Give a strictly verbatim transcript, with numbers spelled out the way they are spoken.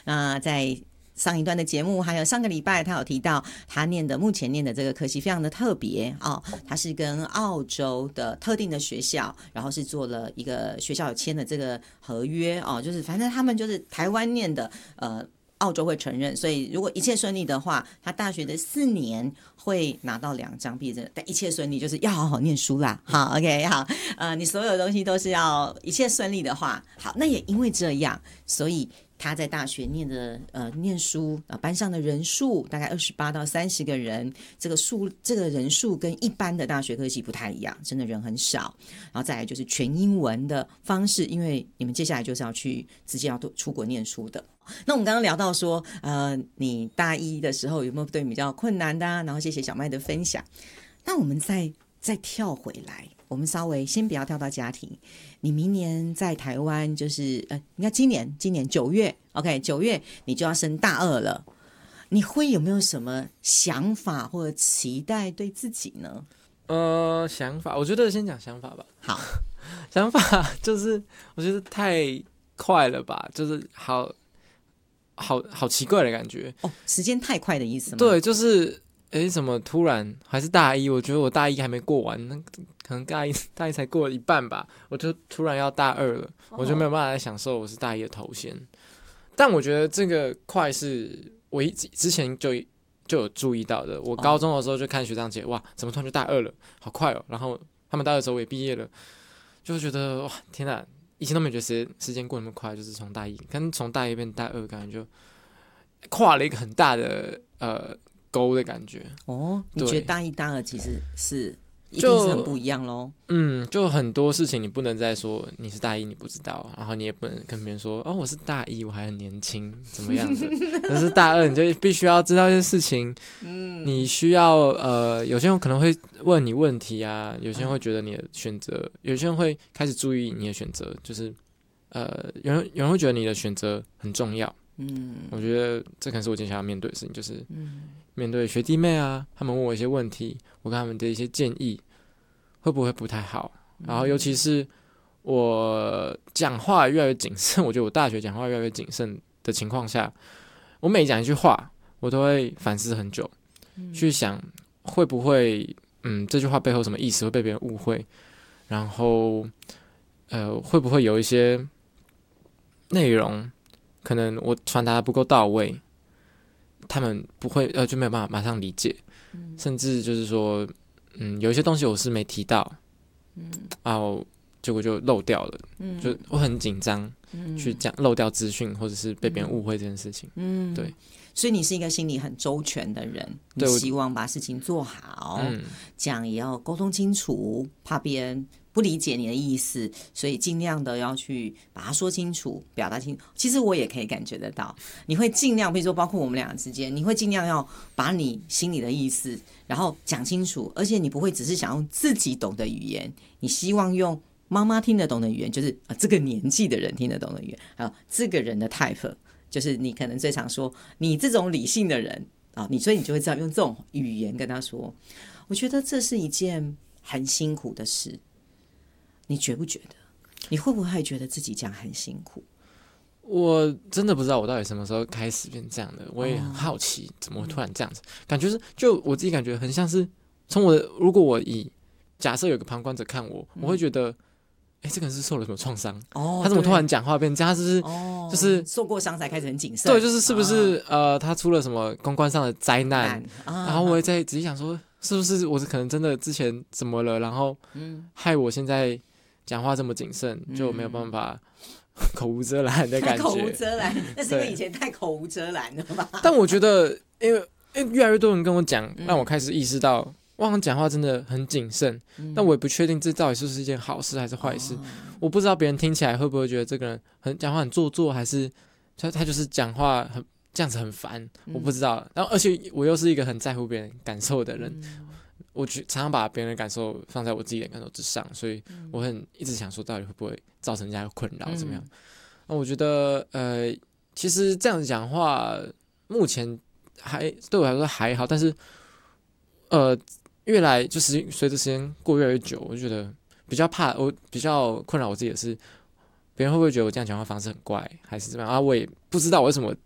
那在上一段的节目，还有上个礼拜，他有提到他念的目前念的这个科系非常的特别哦，他是跟澳洲的特定的学校，然后是做了一个学校有签的这个合约哦，就是反正他们就是台湾念的，呃。澳洲会承认，所以如果一切顺利的话，他大学的四年会拿到两张毕业证。但一切顺利就是要好好念书啦。好 ，OK， 好，呃，你所有的东西都是要一切顺利的话，好，那也因为这样，所以他在大学念的呃念书啊、呃，班上的人数大概二十八到三十个人，这个数这个人数跟一般的大学科系不太一样，真的人很少。然后再来就是全英文的方式，因为你们接下来就是要去直接要出国念书的。那我们刚刚聊到说，呃，你大一的时候有没有对你比较困难的、啊？然后谢谢小麦的分享。那我们再再跳回来，我们稍微先不要跳到家庭。你明年在台湾就是呃，应该今年今年九月 ，OK， 九月你就要升大二了。你会有没有什么想法或者期待对自己呢？ 呃，想法，我觉得先讲想法吧。 好， 想法就是我觉得太快了吧，就是好。好好奇怪的感觉哦，时间太快的意思吗？ 对，就是诶，怎么突然还是大一？我觉得我大一还没过完，那可能大一大一才过了一半吧，我就突然要大二了，哦、我就没有办法来享受我是大一的头衔。但我觉得这个快是我之前就就有注意到的。我高中的时候就看学长姐，哇，怎么突然就大二了，好快哦！然后他们大二的时候我也毕业了，就觉得哇，天哪！以前都没觉得时间时间过那么快，就是从大一，跟从大一变大二，感觉就跨了一个很大的呃沟的感觉。 哦，你觉得大一大二其实是一定是很不一样咯？ 嗯，就很多事情你不能再说你是大一你不知道，然后你也不能跟别人说哦我是大一我还很年轻怎么样的。可是大二你就必须要知道一些事情，嗯，你需要呃有些人可能会问你问题啊，有些人会觉得你的选择，有些人会开始注意你的选择，就是呃有人有人会觉得你的选择很重要。嗯，我觉得这可能是我接下来要面对的事情，就是面对学弟妹啊，他们问我一些问题，我跟他们的一些建议会不会不太好，然后尤其是我讲话越来越谨慎，我觉得我大学讲话越来越谨慎的情况下，我每讲一句话我都会反思很久，嗯、去想会不会嗯这句话背后什么意思会被别人误会，然后呃会不会有一些内容可能我传达的不够到位，他们不会呃就没有办法马上理解，嗯、甚至就是说，嗯，有一些东西我是没提到，嗯，然后结果就漏掉了，嗯，就我很紧张，嗯，去讲漏掉资讯或者是被别人误会这件事情，嗯，对， 所以你是一个心理很周全的人，你希望把事情做好，嗯，讲也要沟通清楚，怕别人不理解你的意思，所以尽量的要去把它说清楚，表达清楚。其实我也可以感觉得到，你会尽量，比如说包括我们两个之间，你会尽量要把你心里的意思，然后讲清楚，而且你不会只是想用自己懂的语言，你希望用妈妈听得懂的语言，就是、呃、这个年纪的人听得懂的语言，还有这个人的 type， 就是你可能最常说你这种理性的人啊，你所以你就会知道用这种语言跟他说。我觉得这是一件很辛苦的事。你觉不觉得？你会不会觉得自己这样很辛苦？ 我真的不知道我到底什么时候开始变这样的，我也很好奇怎么会突然这样子。哦、感觉是，就我自己感觉很像是从我的，如果我以假设有个旁观者看我，嗯、我会觉得，哎，这个人是受了什么创伤？哦，他怎么突然讲话变这样？他是不是、哦、就是受过伤才开始很谨慎？ 对，就是是不是、哦、呃，他出了什么公关上的灾难？啊、然后我也在仔细想说，是不是我是可能真的之前怎么了，然后害我现在讲话这么谨慎，就没有办法口无遮拦的感觉。 口无遮拦，那是因为以前太口无遮拦了吧？ 但我觉得，因为因为越来越多人跟我讲，让我开始意识到，我好像讲话真的很谨慎。嗯、但我也不确定这到底是不是一件好事还是坏事。哦、我不知道别人听起来会不会觉得这个人很讲话很做作，还是他他就是讲话很这样子很烦。嗯、我不知道。然后而且我又是一个很在乎别人感受的人。嗯我常常把别人的感受放在我自己的感受之上，所以我很一直想说，到底会不会造成人家的困扰，怎么样？那、嗯、我觉得，呃，其实这样子讲话，目前还对我来说还好，但是，呃，越来就是随着时间过越来越久，我就觉得比较怕，我比较困扰我自己的是，别人会不会觉得我这样讲话方式很怪，还是怎么样啊？我也不知道为什么